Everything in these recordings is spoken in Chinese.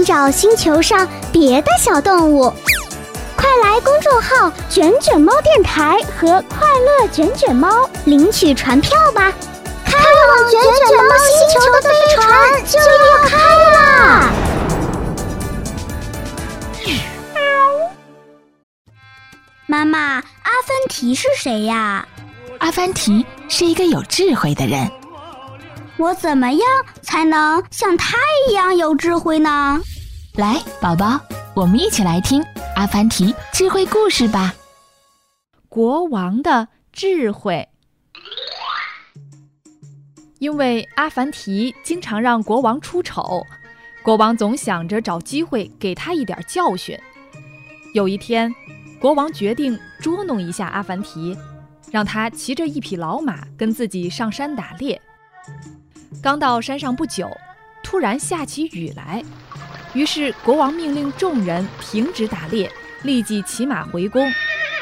寻找星球上别的小动物。快来公众号“卷卷猫电台”和“快乐卷卷猫”领取船票吧！开往卷卷猫星球的飞船就要开啦！妈妈，阿凡提是谁呀？ 阿凡提是一个有智慧的人。 我怎么样才能像他一样有智慧呢？ 来，宝宝，我们一起来听阿凡提智慧故事吧。 国王的智慧。因为阿凡提经常让国王出丑，国王总想着找机会给他一点教训。有一天，国王决定捉弄一下阿凡提，让他骑着一匹老马跟自己上山打猎。刚到山上不久，突然下起雨来，于是国王命令众人停止打猎，立即骑马回宫。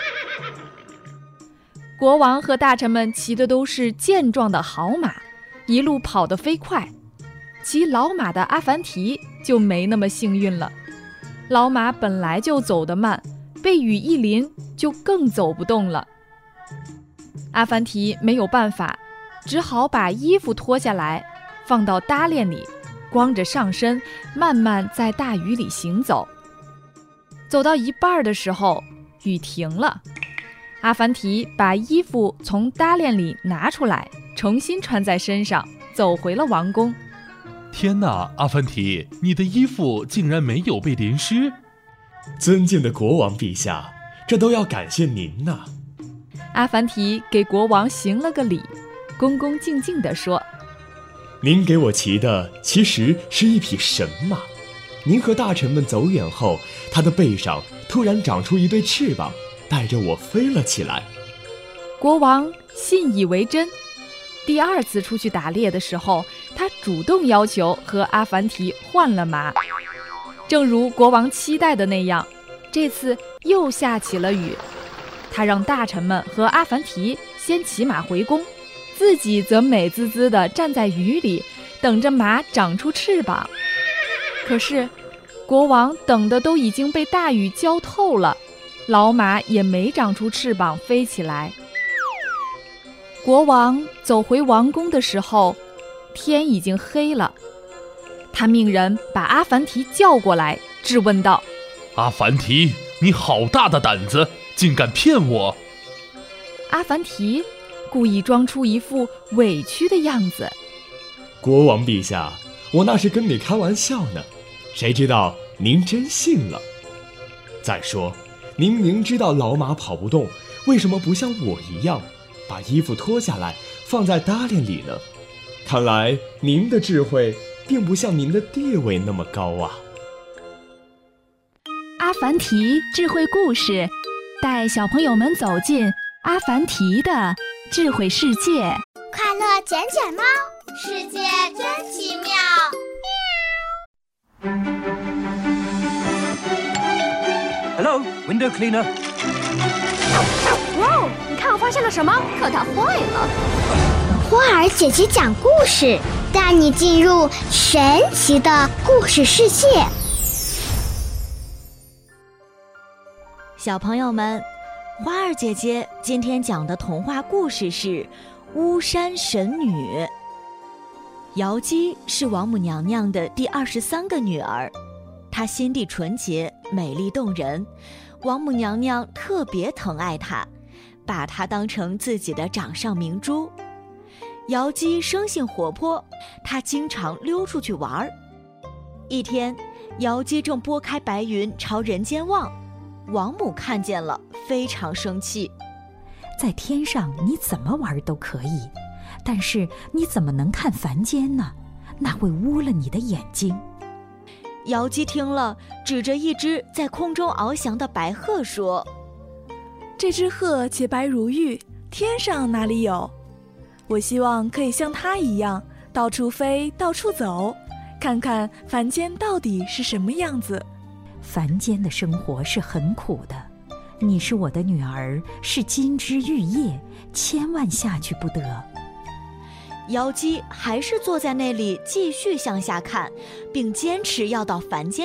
国王和大臣们骑的都是健壮的好马，一路跑得飞快。骑老马的阿凡提就没那么幸运了，老马本来就走得慢，被雨一淋就更走不动了。阿凡提没有办法，只好把衣服脱下来放到搭链里，光着上身慢慢在大雨里行走。走到一半的时候，雨停了，阿凡提把衣服从搭链里拿出来，重新穿在身上，走回了王宫。 天哪，阿凡提，你的衣服竟然没有被淋湿。 尊敬的国王陛下，这都要感谢您呐。 阿凡提给国王行了个礼，恭恭敬敬地说： 您给我骑的其实是一匹神马，您和大臣们走远后，它的背上突然长出一对翅膀，带着我飞了起来。 国王信以为真。第二次出去打猎的时候，他主动要求和阿凡提换了马。正如国王期待的那样，这次又下起了雨。他让大臣们和阿凡提先骑马回宫，自己则美滋滋地站在雨里，等着马长出翅膀。可是国王等的都已经被大雨浇透了，老马也没长出翅膀飞起来。国王走回王宫的时候，天已经黑了。他命人把阿凡提叫过来，质问道： 阿凡提，你好大的胆子，竟敢骗我！ 阿凡提故意装出一副委屈的样子。 国王陛下，我那是跟你开玩笑呢，谁知道您真信了。再说，您明知道老马跑不动，为什么不像我一样把衣服脱下来放在搭链里呢？看来您的智慧并不像您的地位那么高啊。 阿凡提智慧故事，带小朋友们走进阿凡提的智慧世界。 快乐卷卷猫，世界真奇妙。 Hello, window cleaner. 哇哦，你看我发现了什么？可它坏了。 花儿姐姐讲故事，带你进入神奇的故事世界。 小朋友们，花儿姐姐今天讲的童话故事是巫山神女。瑶姬是王母娘娘的第23个女儿，她心地纯洁，美丽动人，王母娘娘特别疼爱她，把她当成自己的掌上明珠。瑶姬生性活泼，她经常溜出去玩。一天，瑶姬正拨开白云朝人间望，王母看见了，非常生气。 在天上你怎么玩都可以，但是你怎么能看凡间呢？那会污了你的眼睛。 瑶姬听了，指着一只在空中翱翔的白鹤说： 这只鹤洁白如玉，天上哪里有？我希望可以像它一样，到处飞，到处走，看看凡间到底是什么样子。 凡间的生活是很苦的，你是我的女儿，是金枝玉叶，千万下去不得。 瑶姬还是坐在那里继续向下看，并坚持要到凡间